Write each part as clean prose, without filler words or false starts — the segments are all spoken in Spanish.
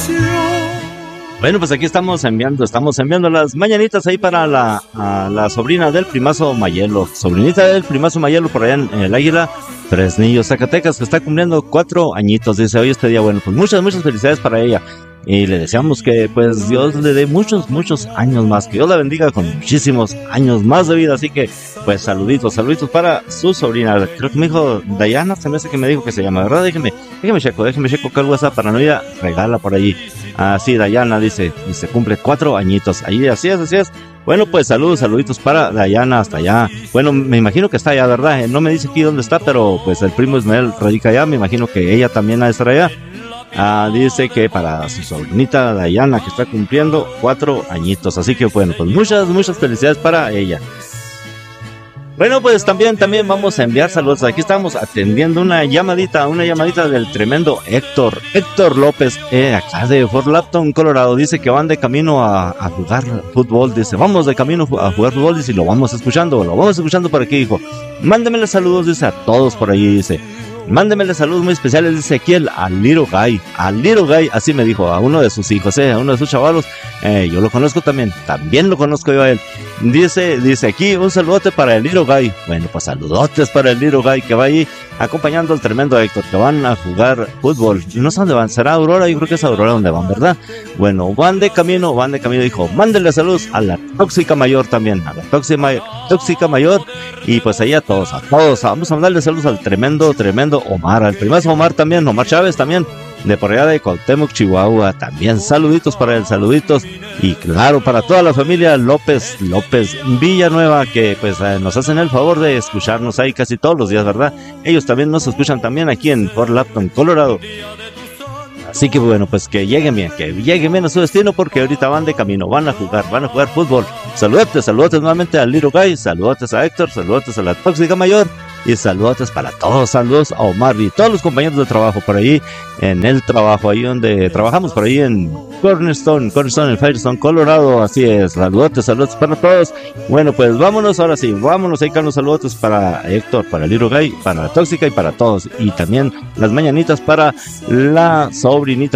Bueno, pues aquí estamos enviando las mañanitas ahí para la sobrina del primazo Mayelo, sobrinita del primazo Mayelo por allá en el Águila, Fresnillo, Zacatecas, que está cumpliendo 4 añitos, dice hoy este día. Bueno, pues muchas felicidades para ella. Y le deseamos que pues Dios le dé muchos años más, que Dios la bendiga con muchísimos años más de vida. Así que pues saluditos para su sobrina. Creo que me dijo Dayana, se me hace que me dijo que se llama, ¿verdad? Déjeme checo acá el WhatsApp para no ir a regala por allí. Sí, Dayana dice, y se cumple 4 añitos. Ahí, así es. Bueno, pues saluditos para Dayana hasta allá. Bueno, me imagino que está allá, ¿verdad? No me dice aquí dónde está, pero pues el primo Ismael radica allá. Me imagino que ella también ha de estar allá. Dice que para su sobrinita Dayana, que está cumpliendo 4 añitos. Así que bueno, pues muchas felicidades para ella. Bueno, pues también vamos a enviar saludos. Aquí estamos atendiendo una llamadita del tremendo Héctor López, acá de Fort Lapton, Colorado. Dice que van de camino a jugar fútbol. Dice, vamos de camino a jugar fútbol. Dice, y lo vamos escuchando por aquí, hijo. Mándemele saludos, dice, a todos por allí, dice. Mándemele saludos muy especiales, dice aquí al Little Guy, así me dijo, a uno de sus hijos, a uno de sus chavalos. Yo lo conozco también lo conozco yo a él. Dice aquí un saludote para el Little Guy. Bueno, pues saludotes para el Little Guy, que va ahí acompañando al tremendo Héctor, que van a jugar fútbol. No sé dónde van, será Aurora, yo creo que es Aurora donde van, ¿verdad? Bueno, van de camino, dijo, mándenle saludos a la tóxica mayor también, a la tóxica mayor, y pues ahí a todos, vamos a mandarle saludos al tremendo Omar, al primazo Omar también, Omar Chávez también, de por allá de Cuauhtémoc, Chihuahua, también saluditos para él, y claro, para toda la familia López Villanueva, que pues nos hacen el favor de escucharnos ahí casi todos los días, ¿verdad? Ellos también nos escuchan también aquí en Fort Lapton, Colorado. Así que bueno, pues que lleguen bien a su destino, porque ahorita van de camino, van a jugar fútbol. Saludotes nuevamente al Little Guy, saludotes a Héctor, saludotes a la tóxica mayor, y saludotes para todos, saludos a Omar y todos los compañeros de trabajo por ahí en el trabajo, ahí donde trabajamos, por ahí en Cornerstone en Firestone, Colorado. Así es, saludotes para todos. Bueno, pues vámonos ahí con los saludotes para Héctor, para Little Guy, para la tóxica y para todos, y también las mañanitas para la sobrinita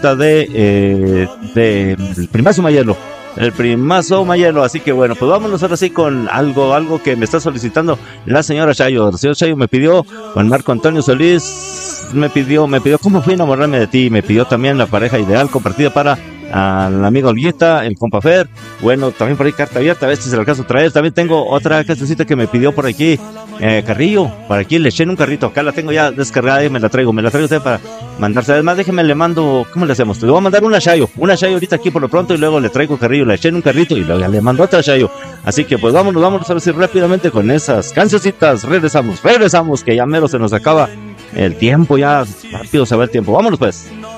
de el primazo Mayelo. El primazo Mayelo. Así que bueno, pues vámonos ahora sí con algo que me está solicitando la señora Chayo. El señor Chayo me pidió, con Marco Antonio Solís, me pidió cómo fui a enamorarme de ti. Me pidió también la pareja ideal compartida para la amiga Olguita, el compa Fer. Bueno, también por ahí carta abierta, a ver si se la alcanzo a traer. También tengo otra casecita que me pidió por aquí, Carrillo, por aquí le eché en un carrito. Acá la tengo ya descargada y me la traigo usted para mandarse. Además, déjeme, le mando, ¿cómo le hacemos? Le voy a mandar una Chayo ahorita aquí por lo pronto, y luego le traigo Carrillo, la eché en un carrito y luego ya le mando otra Chayo. Así que pues vámonos a ver si rápidamente con esas cancioncitas regresamos, que ya mero se nos acaba el tiempo, ya rápido se va el tiempo. Vámonos pues.